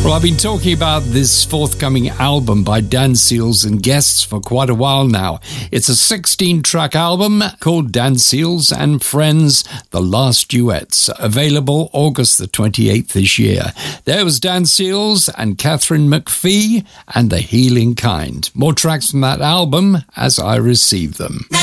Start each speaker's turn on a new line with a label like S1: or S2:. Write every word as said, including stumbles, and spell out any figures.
S1: Well, I've been talking about this forthcoming album by Dan Seals and Guests for quite a while now. It's a sixteen-track album called Dan Seals and Friends, The Last Duets, available August the twenty-eighth this year. There was Dan Seals and Catherine McPhee and The Healing Kind. More tracks from that album as I receive them.